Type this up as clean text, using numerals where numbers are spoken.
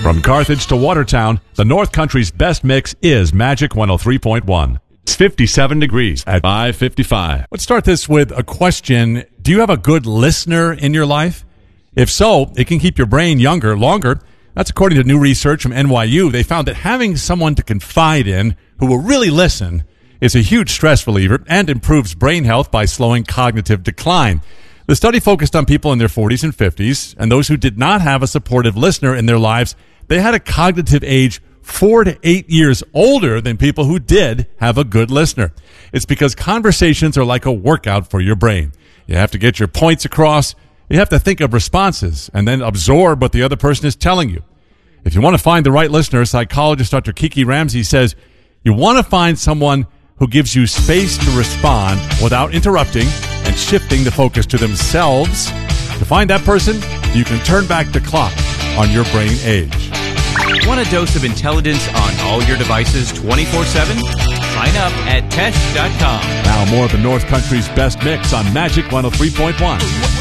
From Carthage to Watertown, the North Country's best mix is Magic 103.1. It's 57 degrees at 5:55. Let's start this with a question. Do you have a good listener in your life? If so, it can keep your brain younger, longer. That's according to new research from NYU. They found that having someone to confide in who will really listen is a huge stress reliever and improves brain health by slowing cognitive decline. The study focused on people in their 40s and 50s, and those who did not have a supportive listener in their lives, they had a cognitive age 4 to 8 years older than people who did have a good listener. It's because conversations are like a workout for your brain. You have to get your points across. You have to think of responses and then absorb what the other person is telling you. If you want to find the right listener, psychologist Dr. Kiki Ramsey says you want to find someone who gives you space to respond without interrupting and shifting the focus to themselves. To find that person, you can turn back the clock on your brain age. Want a dose of intelligence on all your devices 24/7? Sign up at Tesh.com. Now more of the North Country's best mix on Magic 103.1.